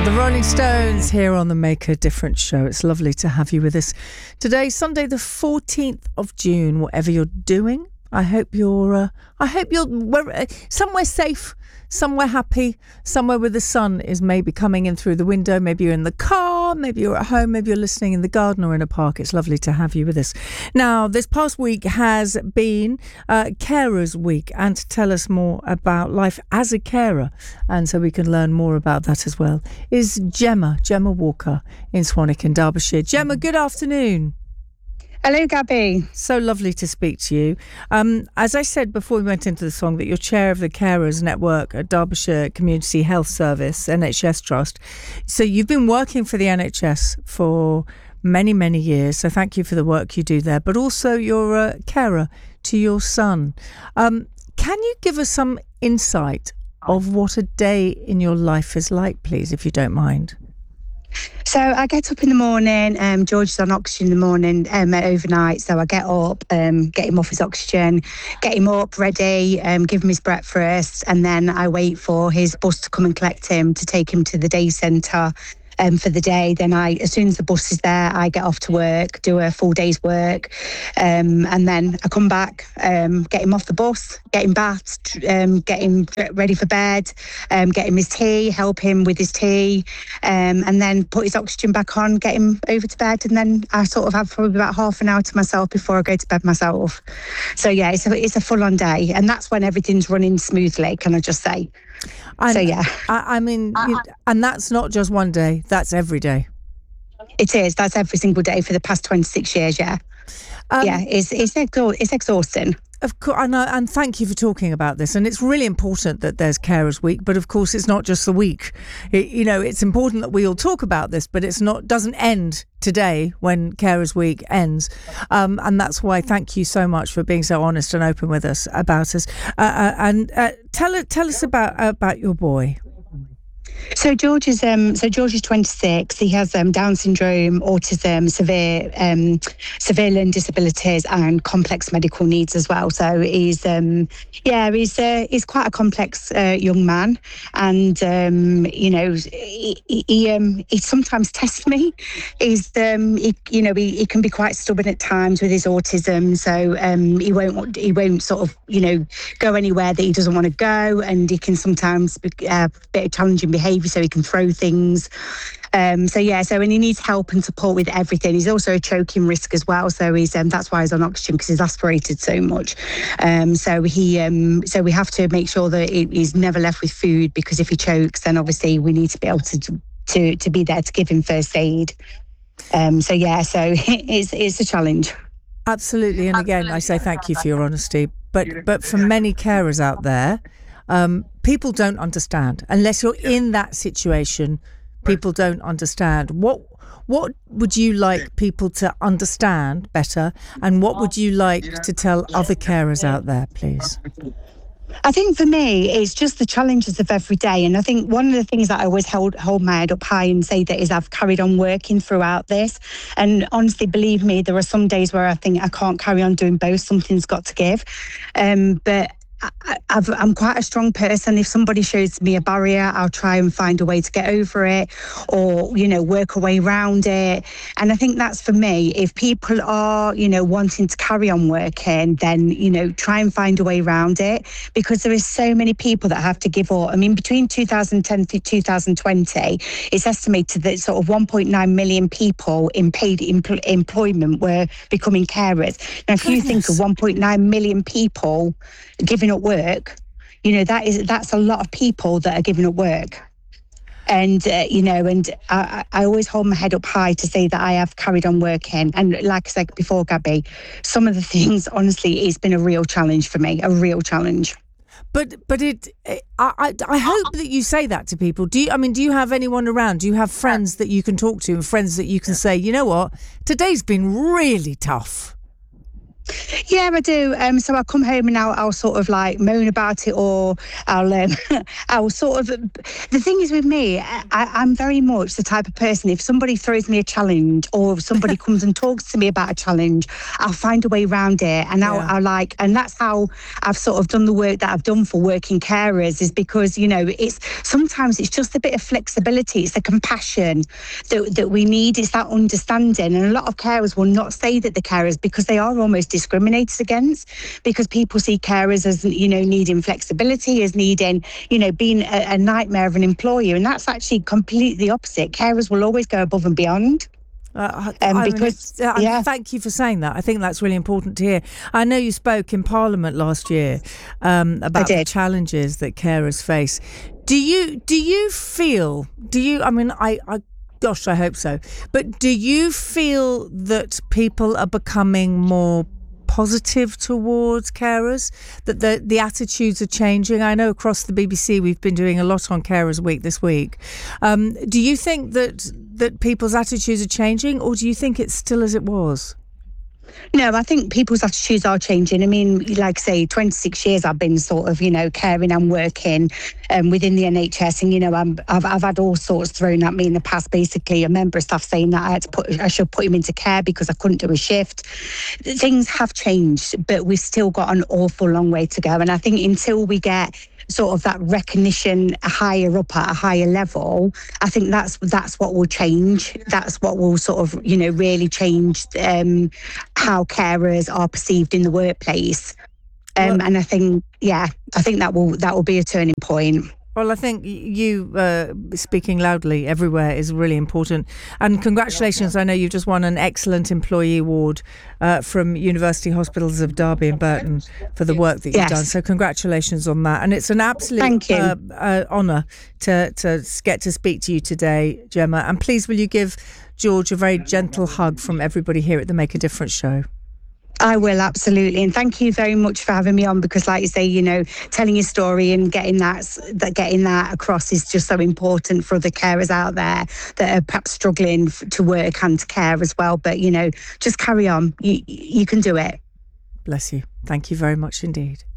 Rolling Stones here on the Make a Difference show. It's lovely to have you with us today, Sunday the 14th of June. Whatever you're doing, I hope you're somewhere safe, somewhere happy, somewhere where the sun is maybe coming in through the window. Maybe you're in the car, maybe you're at home, maybe you're listening in the garden or in a park. It's lovely to have you with us. Now, this past week has been Carers Week, and to tell us more about life as a carer, and so we can learn more about that as well, is Gemma Walker in Swanwick in Derbyshire. Gemma, good afternoon. Hello, Gabby. So lovely to speak to you. As I said before we went into the song, that you're chair of the Carers Network at Derbyshire Community Health Service, NHS Trust. So you've been working for the NHS for many, many years. So thank you for the work you do there. But also you're a carer to your son. Can you give us some insight of what a day in your life is like, please, if you don't mind? So I get up in the morning. George is on oxygen in the morning overnight. So I get up, get him off his oxygen, get him up, ready, give him his breakfast. And then I wait for his bus to come and collect him to take him to the day centre for the day. Then as soon as the bus is there, I get off to work, do a full day's work. And then I come back, get him off the bus, get him bathed, get him ready for bed, get him his tea, help him with his tea, and then put his oxygen back on, get him over to bed. And then I sort of have probably about half an hour to myself before I go to bed myself. So yeah, it's a full on day. And that's when everything's running smoothly, can I just say. And, so yeah. And that's not just one day, that's every day. It is. That's every single day for the past 26 years, yeah. It's exhausting. Of course, and thank you for talking about this. And it's really important that there's Carers Week, but of course it's not just the week. It's important that we all talk about this, but doesn't end today when Carers Week ends. And that's why thank you so much for being so honest and open with us about us. Tell us about your boy. So George is 26. He has Down syndrome, autism, severe learning disabilities, and complex medical needs as well. So he's quite a complex young man, and he sometimes tests me. He can be quite stubborn at times with his autism. So he won't sort of go anywhere that he doesn't want to go, and he can sometimes be a bit of challenging behaviour. So he can throw things. And he needs help and support with everything. He's also a choking risk as well. So that's why he's on oxygen, because he's aspirated so much. So we have to make sure that he's never left with food, because if he chokes, then obviously we need to be able to be there to give him first aid. So it's a challenge. Absolutely. And again, I say thank you for your honesty. But for many carers out there, people don't understand unless you're in that situation. People don't understand. What would you like people to understand better, and what would you like to tell other carers out there, please? I think for me, it's just the challenges of every day. And I think one of the things that I always hold my head up high and say that is I've carried on working throughout this. And honestly, believe me, there are some days where I think I can't carry on doing both. Something's got to give. But I'm quite a strong person. If somebody shows me a barrier, I'll try and find a way to get over it, or work a way around it. And I think that's for me. If people are wanting to carry on working, then try and find a way around it, because there is so many people that have to give up. I mean, between 2010 to 2020, it's estimated that sort of 1.9 million people in paid employment were becoming carers. Now, if you think of 1.9 million people giving up work, that's a lot of people that are giving up work. And I always hold my head up high to say that I have carried on working. And like I said before, Gabby, some of the things, honestly, it's been a real challenge for me, a real challenge. But I hope that you say that to people. Do you have anyone around? Do you have friends that you can talk to, and friends that you can say, you know what, today's been really tough? Yeah, I do. So I'll come home and I'll sort of like moan about it, or I'll I'll sort of. The thing is with me, I'm very much the type of person. If somebody throws me a challenge, or if somebody comes and talks to me about a challenge, I'll find a way around it, and I'll like, and that's how I've sort of done the work that I've done for working carers. Is because it's sometimes it's just a bit of flexibility, it's the compassion that we need, it's that understanding, and a lot of carers will not say that the carers, because they are almost discriminated against, because people see carers as needing flexibility, as needing being a nightmare of an employer, and that's actually completely the opposite. Carers will always go above and beyond. Thank you for saying that. I think that's really important to hear. I know you spoke in Parliament last year about the challenges that carers face. Gosh, I hope so. But do you feel that people are becoming more positive towards carers, that the attitudes are changing? I know across the BBC we've been doing a lot on Carers Week this week. Do you think that people's attitudes are changing, or do you think it's still as it was? No, I think people's attitudes are changing. I mean, like I say, 26 years I've been sort of, caring and working within the NHS, and I've had all sorts thrown at me in the past. Basically, a member of staff saying that I should put him into care because I couldn't do a shift. Things have changed, but we've still got an awful long way to go. And I think until we get sort of that recognition higher up at a higher level, I think that's what will change. That's what will sort of really change how carers are perceived in the workplace. And I think that will be a turning point. Well, I think you speaking loudly everywhere is really important. And congratulations. I know you've just won an Excellent Employee Award from University Hospitals of Derby and Burton for the work that you've done. So congratulations on that. And it's an absolute honour to get to speak to you today, Gemma. And please, will you give George a very gentle hug from everybody here at the Make a Difference show? I will, absolutely. And thank you very much for having me on, because like you say, telling your story and getting that across is just so important for the carers out there that are perhaps struggling to work and to care as well. But, just carry on. You can do it. Bless you. Thank you very much indeed.